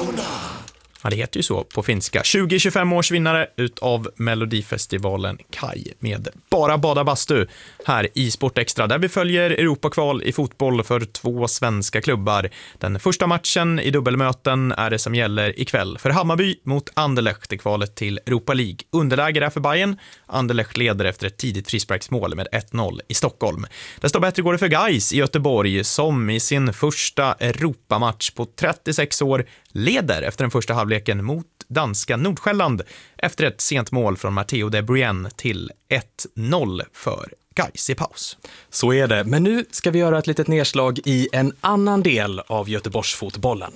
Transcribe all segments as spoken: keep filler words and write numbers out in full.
Ja, det heter ju så på finska. tjugo tjugofem års vinnare utav Melodifestivalen Kaj med Bara bada bastu här i Sport Extra, där vi följer Europakval i fotboll för två svenska klubbar. Den första matchen i dubbelmöten är det som gäller ikväll för Hammarby mot Anderlecht i kvalet till Europa League. Underläge är för Bayern. Anderlecht leder efter ett tidigt frisparksmål med ett noll i Stockholm. Desto bättre går det för Gais i Göteborg som i sin första Europamatch på trettiosex år leder efter den första halvleken mot danska Nordsjälland efter ett sent mål från Matteo de Bruyne till ett noll för Gais i paus. Så är det, men nu ska vi göra ett litet nedslag i en annan del av Göteborgsfotbollen.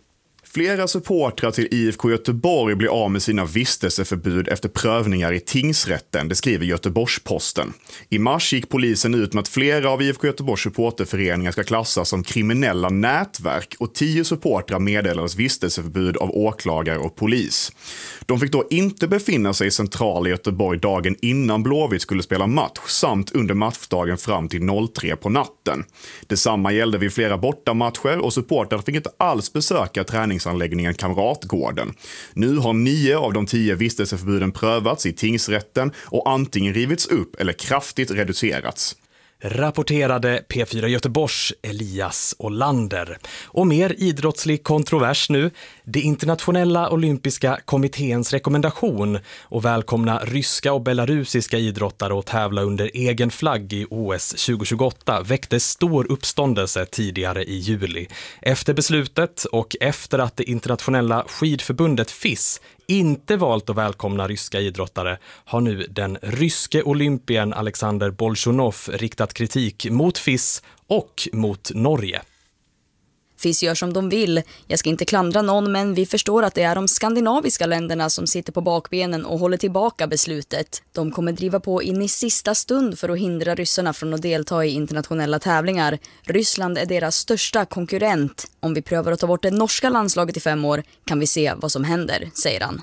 Flera supportrar till I F K Göteborg blir av med sina vistelseförbud efter prövningar i tingsrätten, det skriver Göteborgs-Posten. I mars gick polisen ut med att flera av I F K Göteborgs supporterföreningar ska klassas som kriminella nätverk och tio supportrar meddelades vistelseförbud av åklagare och polis. De fick då inte befinna sig i centrala Göteborg dagen innan Blåvitt skulle spela match samt under matchdagen fram till tre på natten. Detsamma gällde vid flera bortamatcher och supportrar fick inte alls besöka träningsanläggningen Kamratgården. Nu har nio av de tio vistelseförbuden prövats i tingsrätten och antingen rivits upp eller kraftigt reducerats. Rapporterade P fyra Göteborgs Elias Olander. Och mer idrottslig kontrovers nu. Det internationella olympiska kommitténs rekommendation och välkomna ryska och belarusiska idrottare att tävla under egen flagg i O S tjugo tjugoåtta väckte stor uppståndelse tidigare i juli. Efter beslutet och efter att det internationella skidförbundet F I S inte valt att välkomna ryska idrottare har nu den ryske olympien Alexander Bolsjunov riktat kritik mot F I S och mot Norge. F I S gör som de vill. Jag ska inte klandra någon, men vi förstår att det är de skandinaviska länderna som sitter på bakbenen och håller tillbaka beslutet. De kommer driva på in i sista stund för att hindra ryssarna från att delta i internationella tävlingar. Ryssland är deras största konkurrent. Om vi prövar att ta bort det norska landslaget i fem år kan vi se vad som händer, säger han.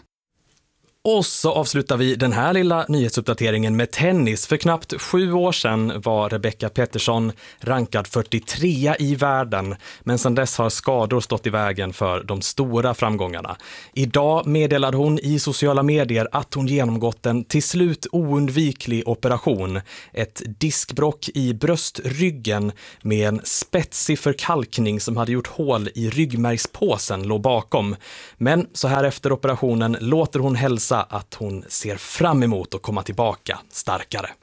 Och så avslutar vi den här lilla nyhetsuppdateringen med tennis. För knappt sju år sedan var Rebecca Pettersson rankad fyrtiotrea i världen. Men sedan dess har skador stått i vägen för de stora framgångarna. Idag meddelade hon i sociala medier att hon genomgått en till slut oundviklig operation. Ett diskbrock i bröstryggen med en spetsig förkalkning som hade gjort hål i ryggmärgspåsen låg bakom. Men så här efter operationen låter hon hälsa att hon ser fram emot att komma tillbaka starkare.